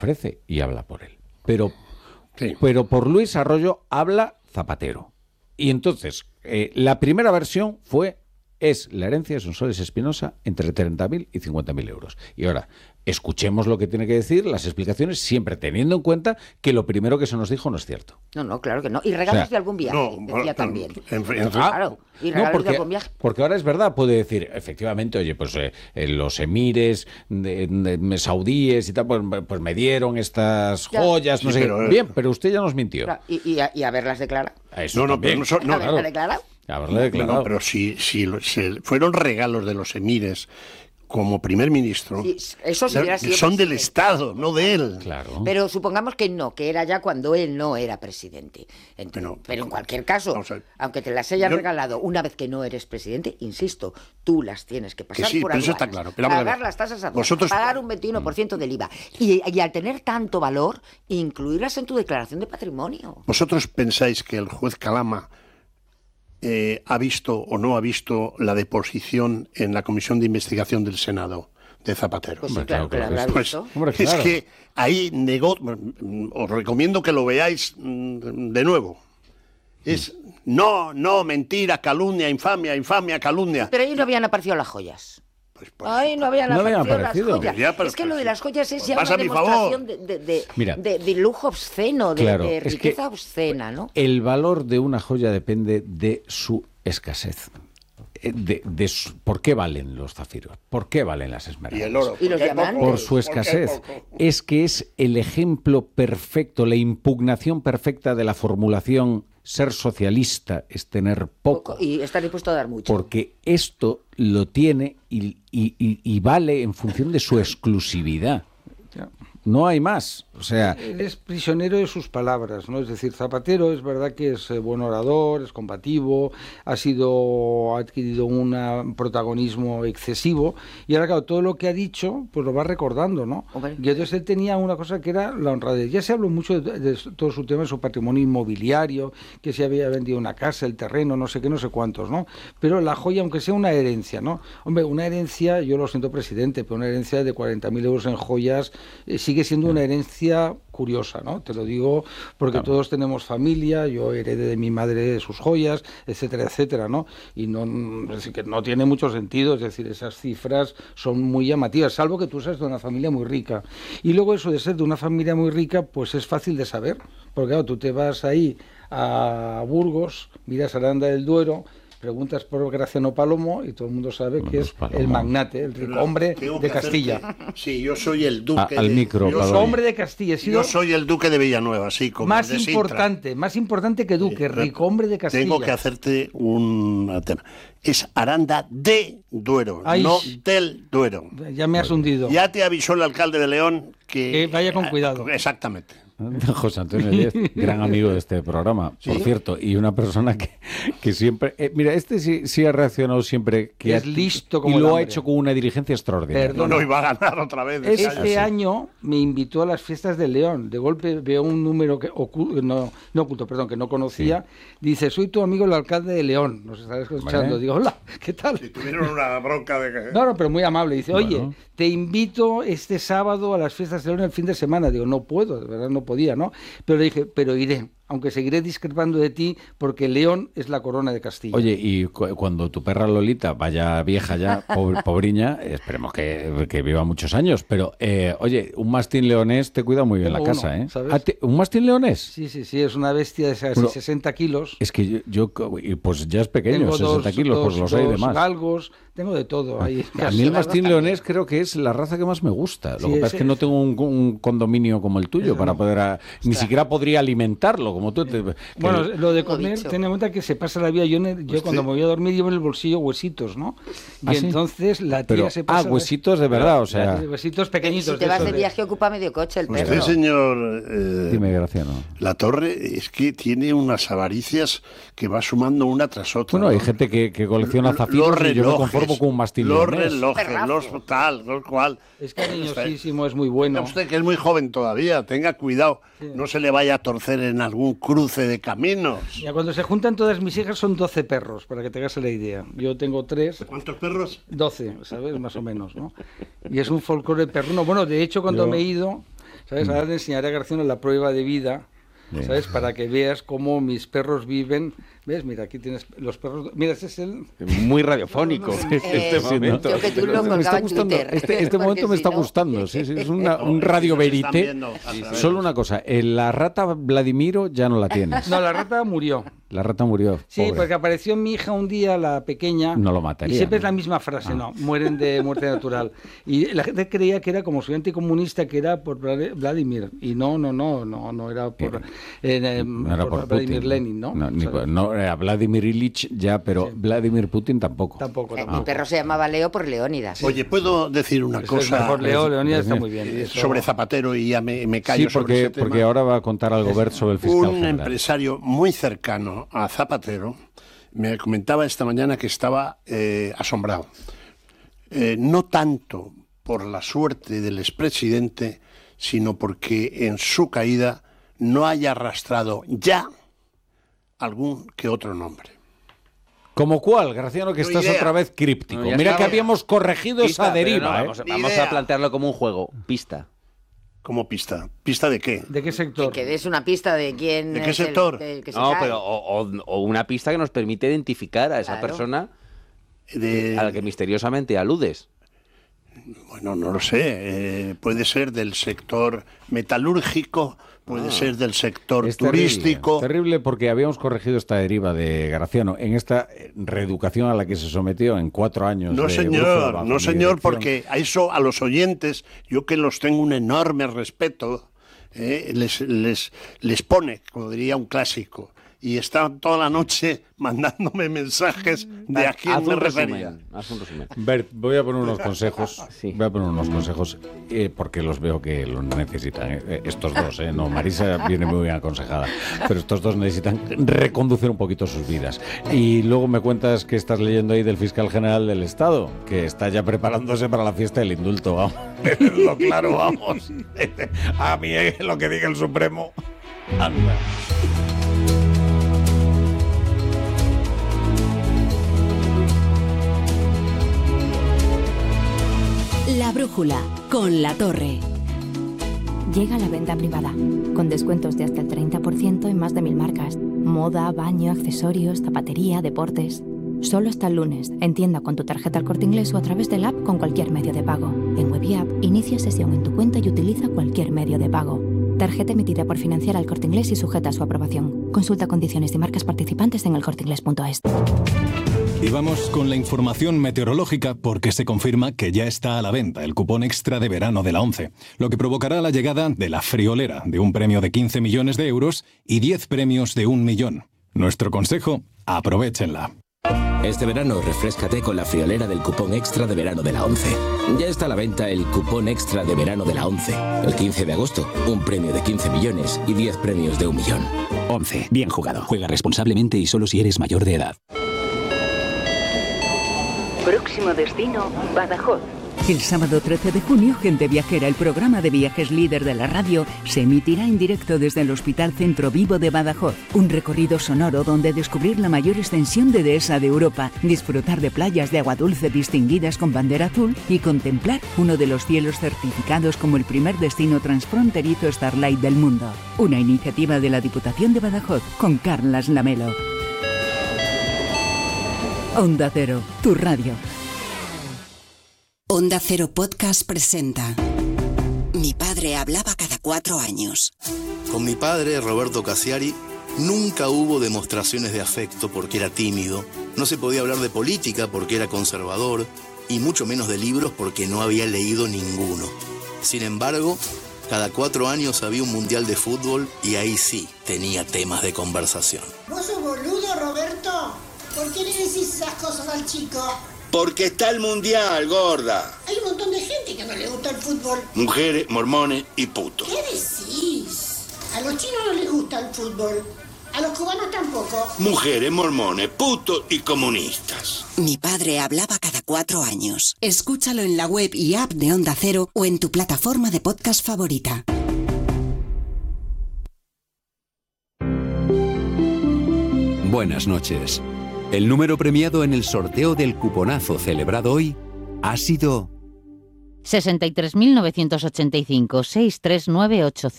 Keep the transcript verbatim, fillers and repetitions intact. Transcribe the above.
ofrece y habla por él. Pero, sí. pero por Luis Arroyo habla Zapatero. Y entonces, eh, la primera versión fue, es la herencia de Sonsoles Espinosa entre treinta mil y cincuenta mil euros. Y ahora, escuchemos lo que tiene que decir, las explicaciones, siempre teniendo en cuenta que lo primero que se nos dijo no es cierto. No, no, claro que no. Y regalos O sea, de algún viaje, no, decía bueno, también. en fin, en fin. Claro, y regalos No, porque, de algún viaje. porque ahora es verdad, puede decir, efectivamente, oye, pues eh, eh, los emires de, de, de saudíes y tal, pues, pues me dieron estas Ya. joyas, no Sí, sé pero, qué. eh, Bien, pero usted ya nos mintió. Claro, y, y, a, y haberlas declarado. A eso No, no, también. pero no son- no, ¿Haberlas claro. declarado? Haberle No, declarado. no, pero si, si lo- se- fueron regalos de los emires como primer ministro, Sí, eso sí hubiera sido son del presidente. Estado, no de él. Claro. Pero supongamos que no, que era ya cuando él no era presidente. Ent- Pero- pero en cualquier caso, Vamos a ver. aunque te las hayas Yo- regalado una vez que no eres presidente, insisto, tú las tienes que pasar Que sí, por pero eso aduanas, está claro. Pero vamos a ver. pagar las tasas aduanas, Vosotros- pagar un veintiuno por ciento del I V A y, y al tener tanto valor, incluirlas en tu declaración de patrimonio. ¿Vosotros pensáis que el juez Calama eh, ha visto o no ha visto la deposición en la Comisión de Investigación del Senado de Zapatero? Pues sí, Hombre, claro, claro, que lo claro habrá que Pues, visto. Hombre, es claro. que ahí negó, os recomiendo que lo veáis mm, de nuevo. Es no, no, mentira, calumnia, infamia, infamia, calumnia. Pero ahí no habían aparecido las joyas. Pues, pues, Ahí no habían No habían aparecido las aparecido. joyas. Ya, pero- es que lo de las joyas es pues ya pasa una mi favor. demostración de, de, de, Mira. de- de lujo obsceno, de, Claro, de es que- riqueza obscena, ¿no? El valor de una joya depende de su escasez. Eh, De, de su- ¿Por qué valen los zafiros? ¿Por qué valen las esmeraldas? y el oro. Y los porque hay poco, diamantes. Por su porque hay escasez. poco. Es que es el ejemplo perfecto, la impugnación perfecta de la formulación ser socialista es tener poco. Y estar dispuesto a dar mucho. Porque esto lo tiene y, y- y- y vale en función de su exclusividad. No hay más. O sea, Él es prisionero de sus palabras, ¿no? Es decir, Zapatero es verdad que es eh, buen orador, es combativo, ha sido, ha adquirido un protagonismo excesivo y ahora, claro, todo lo que ha dicho, pues lo va recordando, ¿no? Hombre. Y entonces él tenía una cosa que era la honradez. Ya se habló mucho de, de todo su tema, su patrimonio inmobiliario, que se había vendido una casa, el terreno, no sé qué, no sé cuántos, ¿no? Pero la joya, aunque sea una herencia, ¿no? Hombre, una herencia, yo lo siento, presidente, pero una herencia de cuarenta mil euros en joyas eh, sigue siendo una herencia curiosa, ¿no? Te lo digo porque Claro. todos tenemos familia, yo heredé de mi madre sus joyas, etcétera, etcétera, ¿no? Y no, es decir, que no tiene mucho sentido, es decir, esas cifras son muy llamativas, salvo que tú seas de una familia muy rica. Y luego eso de ser de una familia muy rica, pues es fácil de saber, porque claro, tú te vas ahí a Burgos, miras Aranda del Duero, preguntas por Graciano Palomo y todo el mundo sabe que Bueno, es Palomo. el magnate, el rico hombre Tengo de que Castilla. hacerte- Sí, yo soy el duque. A- al de, micro, yo, Pablo. soy, Hombre de Castilla, he sido yo soy el duque de Villanueva, sí, como más el de Sintra. importante, más importante que Duque, Sí, rico hombre de Castilla. Tengo que hacerte un tema. Es Aranda de Duero, Ay, no sí. del Duero. Ya me has hundido. Ya te avisó el alcalde de León que... Que vaya con cuidado. Exactamente. José Antonio Díez, gran amigo de este programa, por cierto, y una persona que, que siempre... eh, mira, este sí, sí ha reaccionado siempre... que Es ha- listo como Y el lo ha hambre. hecho con una dirigencia extraordinaria. No, Perdona. no iba a ganar otra vez. Es- Este así. año me invitó a las fiestas de León. De golpe veo un número que oculto, no, no oculto, perdón, que no conocía. Dice, soy tu amigo el alcalde de León. Nos estarás escuchando. Vale. Digo, hola, ¿qué tal? Si tuvieron una bronca de que... No, no, pero muy amable. Dice, oye, Bueno. te invito este sábado a las fiestas de León el fin de semana. Digo, no puedo, de verdad no podía, ¿no? Pero le dije, pero iré, aunque seguiré discrepando de ti, porque León es la corona de Castilla. Oye, y cu- cuando tu perra Lolita vaya vieja ya, pobre- pobriña, esperemos que, que viva muchos años, pero eh, oye, un mastín leonés te cuida muy bien Tengo la casa, uno, ¿eh? ¿sabes? Ah, te- ¿Un mastín leonés? Sí, sí, sí, es una bestia de casi Pero- sesenta kilos. Es que yo, yo co- y pues ya es pequeño, Tengo sesenta dos, kilos, dos, pues los hay de dos más. galgos, tengo de todo ahí. A mí el mastín leonés creo que es la raza que más me gusta. Lo Sí, que pasa ese- es que no tengo un, un condominio como el tuyo Eso para no. poder... a- ni siquiera podría alimentarlo como tú. Te, que- Bueno, lo de Como comer, dicho. ten en cuenta que se pasa la vida. Yo, ne- yo Pues cuando sí. me voy a dormir llevo en el bolsillo huesitos, ¿no? Y ¿Ah, sí? entonces la tía pero, se ah, pasa... la- huesitos de verdad, o sea... Huesitos Y pequeñitos. si te vas esos de viaje ocupa medio coche el Usted, perro. señor eh, Dime, Graciano. La Torre, es que tiene unas avaricias que va sumando una tras otra. Bueno, hay ¿no? gente que, que colecciona Los zafiros y yo me relojes, conformo con un mastín Los leonés. relojes, Perrazo. los tal, los cual. Es cariñosísimo, es muy bueno. Usted que es muy joven todavía, tenga cuidado, no se le vaya a torcer en algún cruce de caminos. Ya cuando se juntan todas mis hijas son doce perros, para que te hagas la idea. Yo tengo tres, ¿Cuántos perros? doce, ¿sabes? Más o menos, ¿no? Y es un folclore perruno. Bueno, de hecho, cuando Yo- me he ido, ¿Sabes? Ahora le enseñaré a García la prueba de vida, ¿sabes? Para que veas cómo mis perros viven. ¿Ves? Mira, aquí tienes los perros. Mira, ese es el... Muy radiofónico Eh, este momento. yo que tú lo me está colgaba en gustando, Twitter. este, este Porque momento me si está no- gustando, sí, sí, es una- un Oh, radio nos están verité. viendo a través. Solo una cosa, eh, la rata Vladimiro ya no la tienes. No, la rata murió. La rata murió. Sí, pobre. porque apareció mi hija un día, la pequeña. No lo mataría, Y siempre ¿no? es la misma frase, Ah. no, mueren de muerte natural. Y la gente creía que era como soy anticomunista, que era por Vla- Vladimir. Y no, no, no, no, no era por, eh, eh, No era por por Vladimir Putin, Lenin, ¿no? No, ni O sea, por- no, era Vladimir Ilich ya, pero Sí. Vladimir Putin tampoco. Tampoco, Eh, tampoco. Mi perro se llamaba Leo por Leónidas. Oye, ¿puedo decir una Eso es cosa mejor, Leo, es- Leonidas es- está muy bien. eh, Eso- sobre Zapatero y ya me, me Sí, callo sobre porque, ese tema? porque ahora va a contar algo Bert sobre el fiscal Un general. empresario muy cercano a Zapatero me comentaba esta mañana que estaba eh, asombrado. Eh, no tanto por la suerte del expresidente, sino porque en su caída no haya arrastrado ya algún que otro nombre. ¿Como cuál, Graciano, que No estás idea. otra vez críptico? No, ya Mira estaba. que habíamos corregido Pista, esa pero deriva, no, ¿eh? vamos, Ni vamos idea. a plantearlo como un juego. Pista. Como pista. ¿Pista de qué? ¿De qué Que, sector? que des una pista de quién ¿De qué es el- sector? el que se No, cae. pero o, o- o una pista que nos permite identificar a esa Claro. persona De- a la que misteriosamente aludes. Bueno, no lo sé. eh, puede ser del sector metalúrgico, puede Ah. ser del sector Es terrible, turístico. terrible porque habíamos corregido esta deriva de Graciano en esta eh, reeducación a la que se sometió en cuatro años. No, de brújula señor, bajo no, mi señor, dirección. porque a eso, a los oyentes, yo que los tengo un enorme respeto, eh, les, les, les pone, como diría un clásico, y están toda la noche mandándome mensajes de a quién Haz me un refería. resumen, haz un resumen. Bert, voy a poner unos consejos. Sí. Voy a poner unos consejos eh, porque los veo que los necesitan. eh, eh, estos dos, eh, no, Marisa viene muy bien aconsejada, pero estos dos necesitan reconducir un poquito sus vidas. Y luego me cuentas que estás leyendo ahí del fiscal general del Estado, que está ya preparándose para la fiesta del indulto. Vamos, lo claro, vamos. A mí eh, lo que diga el Supremo. Anda. La brújula con La Torre. Llega la venta privada, con descuentos de hasta el treinta por ciento en más de mil marcas. Moda, baño, accesorios, zapatería, deportes. Solo hasta el lunes, en tienda con tu tarjeta El Corte Inglés o a través del app con cualquier medio de pago. En Web y App, inicia sesión en tu cuenta y utiliza cualquier medio de pago. Tarjeta emitida por Financiera El Corte Inglés y sujeta a su aprobación. Consulta condiciones y marcas participantes en elcorteinglés punto es. Y vamos con la información meteorológica porque se confirma que ya está a la venta el cupón extra de verano de la ONCE, lo que provocará la llegada de la friolera de un premio de quince millones de euros y diez premios de un millón. Nuestro consejo, aprovéchenla. Este verano refréscate con la friolera del cupón extra de verano de la ONCE. Ya está a la venta el cupón extra de verano de la ONCE. El quince de agosto, un premio de quince millones y diez premios de un millón. ONCE. Bien jugado. Juega responsablemente y solo si eres mayor de edad. Próximo destino, Badajoz. El sábado trece de junio, Gente Viajera, el programa de viajes líder de la radio, se emitirá en directo desde el Hospital Centro Vivo de Badajoz. Un recorrido sonoro donde descubrir la mayor extensión de dehesa de Europa, disfrutar de playas de agua dulce distinguidas con bandera azul y contemplar uno de los cielos certificados como el primer destino transfronterizo Starlight del mundo. Una iniciativa de la Diputación de Badajoz con Carlas Lamelo. Onda Cero, tu radio. Onda Cero Podcast presenta Mi padre hablaba cada cuatro años. Con mi padre, Roberto Cassiari, nunca hubo demostraciones de afecto porque era tímido, no se podía hablar de política porque era conservador, y mucho menos de libros porque no había leído ninguno. Sin embargo, cada cuatro años había un mundial de fútbol y ahí sí tenía temas de conversación. ¿Vos sos boludo, Roberto? ¿Por qué le decís esas cosas al chico? Porque está el mundial, gorda. Hay un montón de gente que no le gusta el fútbol. Mujeres, mormones y putos. ¿Qué decís? A los chinos no les gusta el fútbol. A los cubanos tampoco. Mujeres, mormones, putos y comunistas. Mi padre hablaba cada cuatro años. Escúchalo en la web y app de Onda Cero o en tu plataforma de podcast favorita. Buenas noches. El número premiado en el sorteo del cuponazo celebrado hoy ha sido sesenta y tres mil novecientos ochenta y cinco, seis tres nueve ocho